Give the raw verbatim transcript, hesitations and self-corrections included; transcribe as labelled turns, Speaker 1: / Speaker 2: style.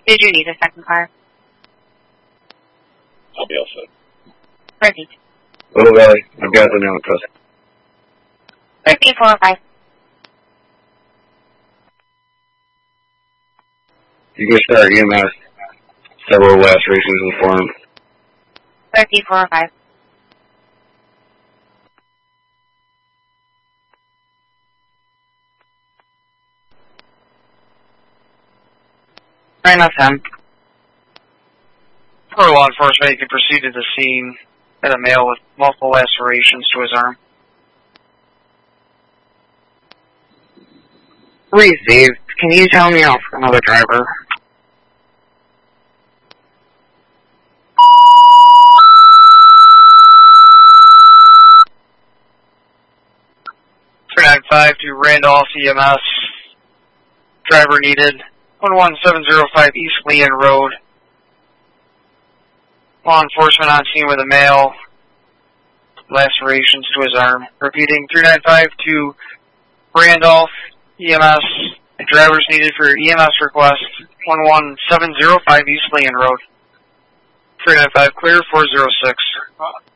Speaker 1: Did you need a second car?
Speaker 2: I'll be all set.
Speaker 1: Perfect.
Speaker 3: Little Valley, I've got the now trust.
Speaker 1: thirteen four oh five.
Speaker 3: You can start E M S. Several lacerations in the forearm.
Speaker 1: thirteen four oh five.
Speaker 3: nine oh ten.
Speaker 4: For law enforcement, you can proceed to the scene at a male with multiple lacerations to his arm.
Speaker 3: Received. Can you tell me off for another driver?
Speaker 4: three nine five to Randolph E M S. Driver needed. one one seven zero five East Leon Road. Law enforcement on scene with a male. Lacerations to his arm. Repeating, three nine five to Randolph E M S. Drivers needed for E M S request. one one seven zero five East Leon Road. three nine five clear, four zero six.